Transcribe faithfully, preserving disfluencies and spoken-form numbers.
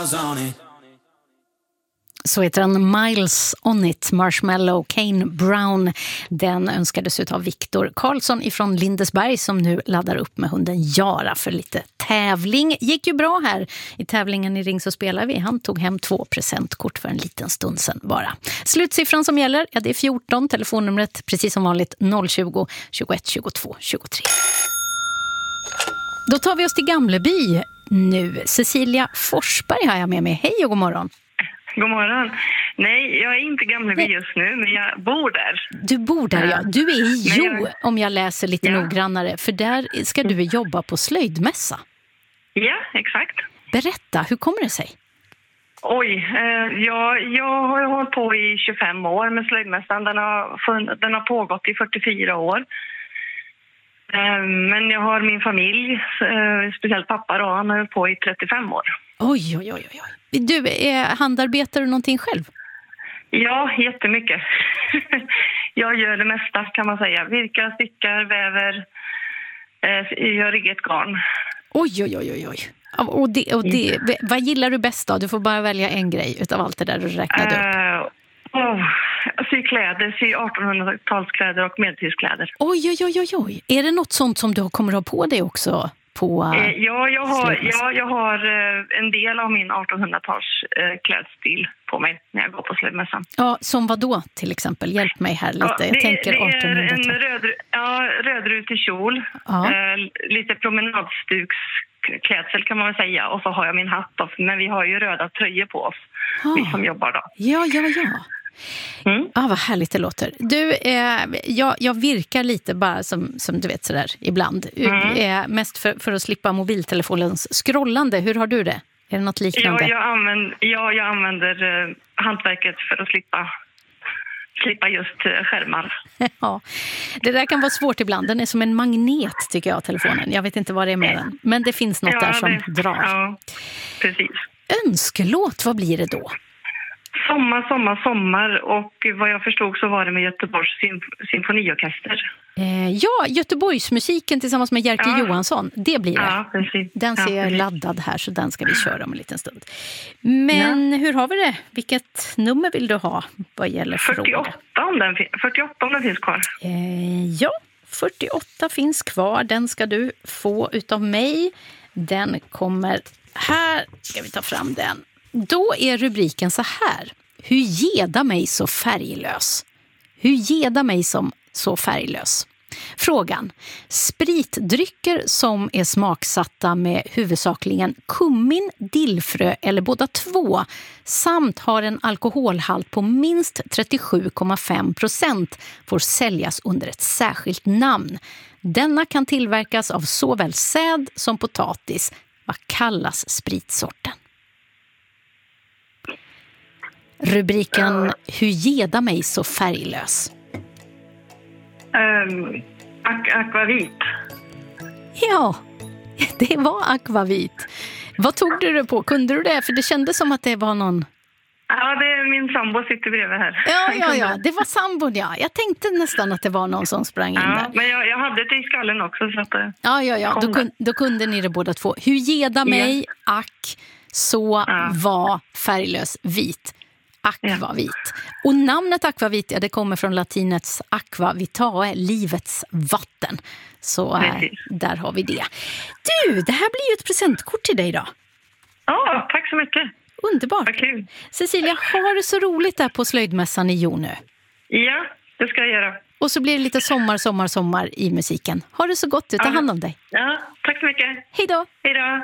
Så heter den Miles on it, Marshmallow, Kane Brown. Den önskades ut av Viktor Karlsson ifrån Lindesberg som nu laddar upp med hunden Jara för lite tävling. Gick ju bra här i tävlingen i Ring så spelar vi. Han tog hem två presentkort för en liten stund sedan bara. Slutsiffran som gäller, ja det är fjorton. Telefonnumret precis som vanligt noll tjugo, tjugoett, tjugotvå, tjugotre. Då tar vi oss till Gamleby nu. Cecilia Forsberg har jag med mig. Hej och god morgon. God morgon. Nej, jag är inte Gamleby just nu, men jag bor där. Du bor där, ja. Du är i Jo, jag... om jag läser lite ja. noggrannare. För där ska du jobba på slöjdmässa. Ja, exakt. Berätta, hur kommer det sig? Oj, eh, jag, jag har hållit på i tjugofem år med slöjdmässan. Den har, den har pågått i fyrtiofyra år. Eh, men jag har min familj, eh, speciellt pappa då, han har hållit på i trettiofem år. Oj, oj, oj, oj. Du, är handarbetar du någonting själv? Ja, jättemycket. Jag gör det mesta kan man säga. Virkar, stickar, väver, eh, gör eget garn. Oj, oj, oj, oj. Och, det, och det, vad gillar du bäst då? Du får bara välja en grej utav allt det där du räknade upp. Uh, oh, sy kläder, sy artonhundratalskläder och medeltidskläder. Oj, oj, oj, oj, oj. Är det något sånt som du kommer att ha på dig också? På, eh, ja, jag har, ja, jag har eh, en del av min artonhundratals eh, klädstil på mig när jag går på slöjdmässan. Ja, som vad då till exempel? Hjälp mig här lite. Ja, det, jag tänker det är artonhundratal. En röd, ja, rödrutig kjol, ja. eh, lite promenadstugsklädsel kan man väl säga. Och så har jag min hatt då, men vi har ju röda tröjor på oss, ah. vi som jobbar då. Ja, ja, ja. Mm. Ah, vad härligt det låter. Du, eh, jag, jag virkar lite bara som, som du vet sådär ibland. Mm. Eh, mest för, för att slippa mobiltelefonens scrollande. Hur har du det? Är det något liknande? Ja, jag använder, ja, jag använder eh, hantverket för att slippa, slippa just eh, skärmar. Ja, det där kan vara svårt ibland. Den är som en magnet tycker jag, telefonen. Jag vet inte vad det är med den. Men det finns något ja, där som det, drar. Ja, precis. Önskelåt, vad blir det då? Sommar, sommar, sommar och vad jag förstod så var det med Göteborgs symf- symfoniorkester. Eh, ja, Göteborgsmusiken tillsammans med Jerker ja. Johansson, det blir det. Ja, precis. Den ser ja, jag laddad här så den ska vi köra om en liten stund. Men ja. hur har vi det? Vilket nummer vill du ha vad gäller fyrtioåtta om den, fyrtioåtta om den finns kvar. Eh, ja, fyrtioåtta finns kvar. Den ska du få utav mig. Den kommer här. Ska vi ta fram den. Då är rubriken så här. Hur geda mig så färglös? Hur geda mig som så färglös? Frågan. Spritdrycker som är smaksatta med huvudsakligen kummin, dillfrö eller båda två samt har en alkoholhalt på minst trettiosju komma fem procent får säljas under ett särskilt namn. Denna kan tillverkas av såväl säd som potatis. Vad kallas spritsorten? Rubriken Hur geda mig så färglös? Um, ak- akvavit. Ja, det var akvavit. Vad tog du det på? Kunde du det? För det kändes som att det var någon... Ja, det är min sambo sitter bredvid här. Ja, ja, ja. Det var sambon, ja. Jag tänkte nästan att det var någon som sprang in ja, där. Men jag, jag hade det i skallen också. Så att det ja, ja, ja. Då, kun, då kunde ni det båda två. Hur geda mig, ja. ack, så ja. var färglös vit. Akvavit. Och namnet akvavit, ja, det kommer från latinets aqua vitae, livets vatten. Så äh, där har vi det. Du, det här blir ju ett presentkort till dig då. Ja, tack så mycket. Underbart. Vad kul. Cecilia, har du så roligt där på slöjdmässan i Jo nu? Ja, det ska jag göra. Och så blir det lite sommar, sommar, sommar i musiken. Har du så gott ut, ta hand om dig. Ja, tack så mycket. Hej då. Hej då.